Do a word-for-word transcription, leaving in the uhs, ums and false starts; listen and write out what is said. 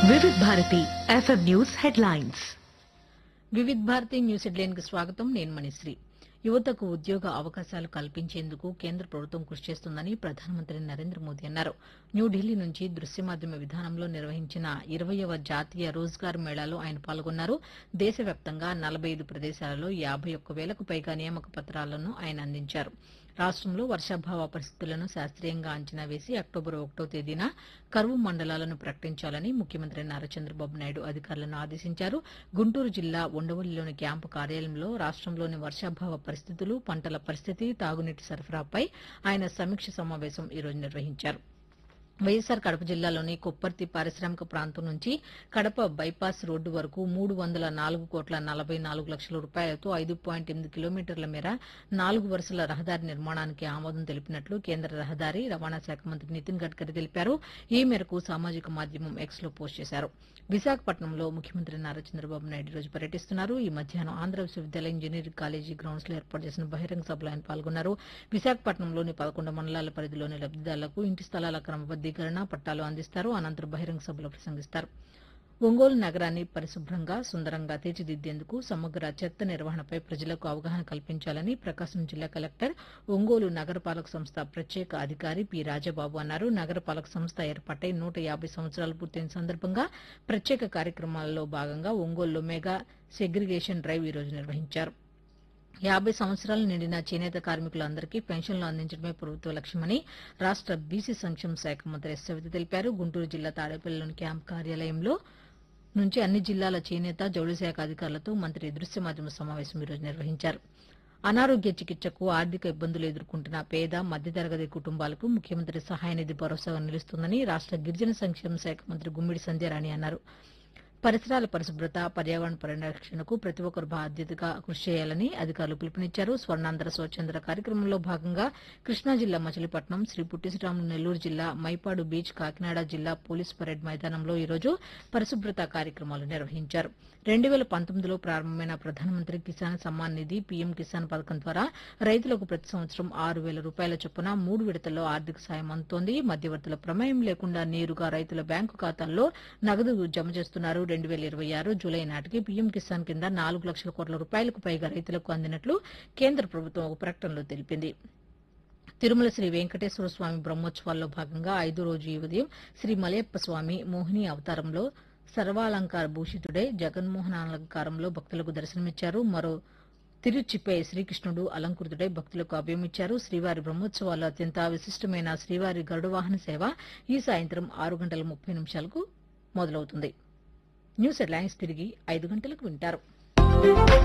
Vividh Bharati FM news headlines. Vividh Bharati news headline కి స్వాగతం. నేను మణిశ్రీ. యువతకు ఉద్యోగ అవకాశాలు కల్పించేందుకు కేంద్ర ప్రభుత్వం కృషి చేస్తుందని ప్రధానమంత్రి నరేంద్ర మోదీ అన్నారు. న్యూఢిల్లీ నుంచి దృశ్య మాధ్యమ విధానంలో నిర్వహించిన ఇరవయవ జాతీయ రోజ్గార్ మేళాలో ఆయన పాల్గొన్నారు. దేశవ్యాప్తంగా నలభై ఐదు ప్రదేశాలలో యాభై ఒక్క వేలకు పైగా నియామక పత్రాలను ఆయన అందించారు. రాష్టంలో వర్షాభావ పరిస్థితులను శాస్త్రీయంగా అంచనా వేసి అక్టోబర్ ఒకటో తేదీన కరువు మండలాలను ప్రకటించాలని ముఖ్యమంత్రి నారా చంద్రబాబు నాయుడు అధికారులను ఆదేశించారు. గుంటూరు జిల్లా ఉండవల్లిలోని క్యాంపు కార్యాలయంలో రాష్టంలోని వర్షాభావ పరిస్థితులు, పంటల పరిస్థితి, తాగునీటి సరఫరాపై ఆయన సమీక్ష సమావేశం ఈ రోజు నిర్వహించారు. వైఎస్సార్ కడప జిల్లాలోని కొప్పర్తి పారిశ్రామిక ప్రాంతం నుంచి కడప బైపాస్ రోడ్డు వరకు మూడు వందల నాలుగు కోట్ల నలభై నాలుగు లక్షల రూపాయలతో ఐదు పాయింట్ ఎనిమిది కిలోమీటర్ల మేర నాలుగు వరుసల రహదారి నిర్మాణానికి ఆమోదం తెలిపినట్లు కేంద్ర రహదారి రవాణా శాఖ మంత్రి నితిన్ గడ్కరీ తెలిపారు. ఈ మేరకు సామాజిక మాధ్యమం ఎక్స్ లో పోస్ట్ చేశారు. విశాఖపట్నంలో ముఖ్యమంత్రి నారా చంద్రబాబు నాయుడు రోజు పర్యటిస్తున్నారు. ఈ మధ్యాహ్నం ఆంధ్ర విశ్వవిద్యాలయ ఇంజనీరింగ్ కాలేజీ గ్రౌండ్స్ లో ఏర్పాటు చేసిన బహిరంగ సభలో ఆయన పాల్గొన్నారు. విశాఖపట్నంలోని పదకొండు మండలాల పరిధిలోని లబ్దిదారులకు ఇంటి స్థలాల క్రమబద్దీకరణ పట్టాలు అందిస్తారు. అనంతరం బహిరంగ సభలో ప్రసంగిస్తారు. ఒంగోలు నగరాన్ని పరిశుభ్రంగా, సుందరంగా తీర్చిదిద్దేందుకు సమగ్ర చెత్త నిర్వహణపై ప్రజలకు అవగాహన కల్పించాలని ప్రకాశం జిల్లా కలెక్టర్, ఒంగోలు నగరపాలక సంస్థ ప్రత్యేక అధికారి పి రాజబాబు అన్నారు. నగరపాలక సంస్థ ఏర్పాటై నూట యాభై సంవత్సరాలు పూర్తయిన సందర్భంగా ప్రత్యేక కార్యక్రమాలలో భాగంగా ఒంగోలులో మెగా సెగ్రిగేషన్ డ్రైవ్ ఈ రోజు నిర్వహించారు. యాభై సంవత్సరాలు నిండిన చేనేత కార్మికులందరికీ పెన్షన్లు అందించడమే ప్రభుత్వ లక్ష్యమని రాష్ట బీసీ సంక్షేమ శాఖ మంత్రి ఎస్ సవిత తెలిపారు. గుంటూరు జిల్లా తాడేపల్లిలోని క్యాంప్ కార్యాలయంలో నుంచి అన్ని జిల్లాల చేనేత, జౌళి శాఖ అధికారులతో మంత్రి దృశ్య మాధ్యమ సమావేశం ఈరోజు నిర్వహించారు. అనారోగ్య చికిత్సకు ఆర్థిక ఇబ్బందులు ఎదుర్కొంటున్న పేద, మధ్యతరగతి కుటుంబాలకు ముఖ్యమంత్రి సహాయ నిధి భరోసాగా నిలుస్తుందని రాష్ట గిరిజన సంక్షేమ శాఖ మంత్రి గుమ్మిడి సంధ్యారాణి అన్నారు. పరిసరాల పరిశుభ్రత, పర్యావరణ పరిరక్షణకు ప్రతి ఒక్కరు బాధ్యతగా కృషి చేయాలని అధికారులు పిలుపునిచ్చారు. స్వర్ణాంధ్ర స్వచ్ఛంద కార్యక్రమంలో భాగంగా కృష్ణా జిల్లా మచిలీపట్నం, శ్రీ పుట్టిశ్రీరాములు నెల్లూరు జిల్లా, మైపాడు బీచ్, కాకినాడ జిల్లా పోలీస్ పరేడ్ మైదానంలో ఈరోజు పరిశుభ్రత కార్యక్రమాలు నిర్వహించారు. రెండు వేల పంతొమ్మిదిలో ప్రారంభమైన ప్రధానమంత్రి కిసాన్ సమ్మాన్ నిధి, పీఎం కిసాన్ పథకం ద్వారా రైతులకు ప్రతి సంవత్సరం ఆరు వేల రూపాయల చొప్పున మూడు విడతల్లో ఆర్థిక సాయం అందుతోంది. మధ్యవర్తుల ప్రమేయం లేకుండా నేరుగా రైతుల బ్యాంకు ఖాతాల్లో నగదు జమ చేస్తున్నారు. రెండు వేల ఇరవై ఆరు జూలై నాటికి పీఎం కిసాన్ కింద నాలుగు లక్షల కోట్ల రూపాయలకు పైగా రైతులకు అందినట్లు కేంద్ర ప్రభుత్వం ఒక ప్రకటనలో తెలిపింది. తిరుమల శ్రీ వెంకటేశ్వర స్వామి బ్రహ్మోత్సవాల్లో భాగంగా ఐదో రోజు ఈ ఉదయం శ్రీ మలయప్ప స్వామి మోహిని అవతారంలో సర్వాలంకార భూషితుడై జగన్మోహన అలంకారంలో భక్తులకు దర్శనమిచ్చారు. మరో తిరుచిపై శ్రీకృష్ణుడు అలంకృతుడై భక్తులకు అభయమిచ్చారు. శ్రీవారి బ్రహ్మోత్సవాల్లో అత్యంత విశిష్టమైన శ్రీవారి గరుడ వాహన సేవ ఈ సాయంత్రం ఆరు గంటల ముప్పై నిమిషాలకు మొదలవుతుంది. న్యూస్ హెడ్లైన్స్ తిరిగి ఐదు గంటలకు వింటారు.